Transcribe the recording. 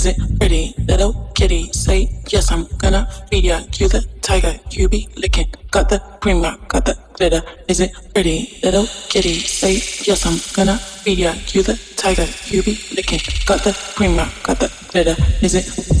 Is it pretty, little kitty? Say yes, I'm gonna feed ya. You the tiger, you be licking. Got the cream, I got the glitter. Is it pretty, little kitty? Say yes, I'm gonna feed ya. You the tiger, you be licking. Got the cream, I got the glitter. Is it